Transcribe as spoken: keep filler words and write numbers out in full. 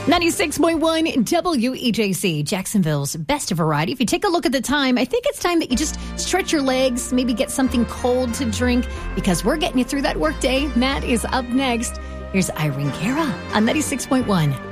ninety-six point one W E J C, Jacksonville's best variety. If you take a look at the time, I think it's time that you just stretch your legs, maybe get something cold to drink, because we're getting you through that workday. Matt is up next. Here's Irene Cara on ninety-six point one.